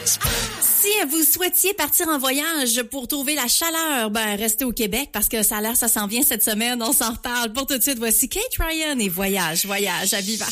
Si vous souhaitiez partir en voyage pour trouver la chaleur, restez au Québec parce que ça a l'air, ça s'en vient cette semaine. On s'en reparle. Pour tout de suite, voici Kate Ryan et Voyage à Viva.